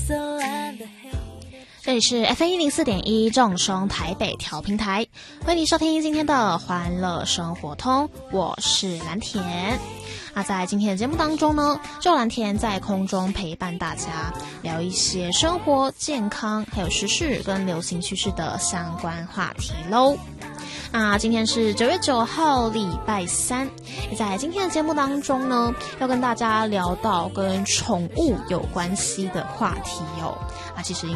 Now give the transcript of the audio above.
这里是 FM104.1 正声台北调频台，欢迎你收听今天的欢乐生活通，我是蓝田。在今天的节目当中呢，就蓝田在空中陪伴大家聊一些生活、健康还有时事跟流行趋势的相关话题咯。今天是9月9号礼拜三，也在今天的节目当中呢，要跟大家聊到跟宠物有关系的话题哦。其实